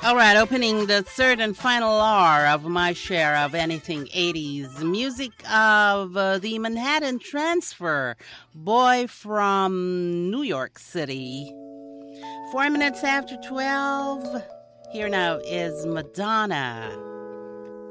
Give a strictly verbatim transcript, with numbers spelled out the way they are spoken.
All right, opening the third and final hour of my share of anything eighties. Music of uh, the Manhattan Transfer, Boy from New York City. Four minutes after twelve. Here now is Madonna.